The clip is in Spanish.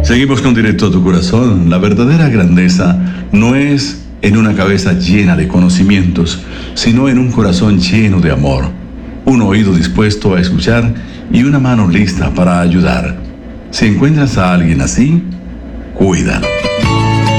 Seguimos con Directo a tu Corazón. La verdadera grandeza no es en una cabeza llena de conocimientos, sino en un corazón lleno de amor, un oído dispuesto a escuchar y una mano lista para ayudar. Si encuentras a alguien así, cuídalo.